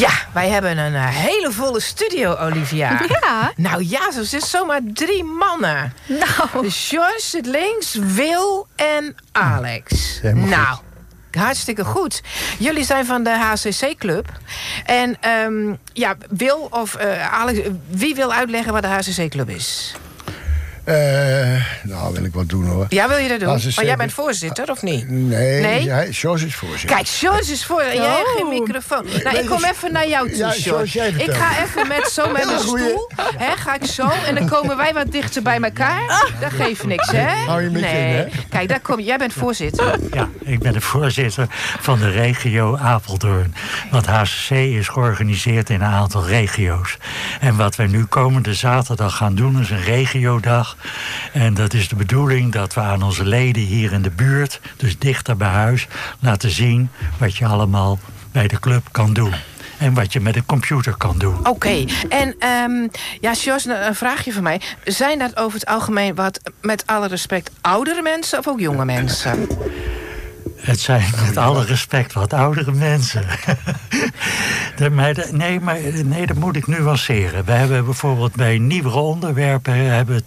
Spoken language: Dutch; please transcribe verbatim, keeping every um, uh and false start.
Ja, wij hebben een uh, hele volle studio, Olivia. Ja? Nou ja, zo zit zomaar drie mannen. Nou. Dus George zit links, Wil en Alex. Helemaal nou, goed. hartstikke goed. Jullie zijn van de H C C-club. En um, ja, Wil of uh, Alex, wie wil uitleggen wat de H C C-club is? Uh, nou, wil ik wat doen, hoor. Ja, wil je dat doen? Als ze Oh, jij zeggen- bent voorzitter, of niet? Nee, Nee? Hij, George is voorzitter. Kijk, George is voor. Jij hebt geen Oh. microfoon. Nou, ik kom even naar jou toe, Ja, George. George, jij Ik vertelt. ga even met zo met Heel mijn goeie. stoel. Hè, ga ik zo. En dan komen wij wat dichter bij elkaar. Dat geeft niks, hè? Hou je met je in, Nee. hè? Kijk, daar kom je. Jij bent voorzitter. Ja, ik ben de voorzitter van de regio Apeldoorn. Want H C C is georganiseerd in een aantal regio's. En wat wij nu komende zaterdag gaan doen is een regiodag. En dat is de bedoeling dat we aan onze leden hier in de buurt, dus dichter bij huis, laten zien wat je allemaal bij de club kan doen. En wat je met een computer kan doen. Oké. Okay. En um, ja, George, een vraagje van mij. Zijn dat over het algemeen wat, met alle respect, oudere mensen of ook jonge mensen? Het zijn met alle respect wat oudere mensen. De, maar de, nee, maar nee, dat moet ik nuanceren. We hebben bijvoorbeeld bij nieuwere onderwerpen hebben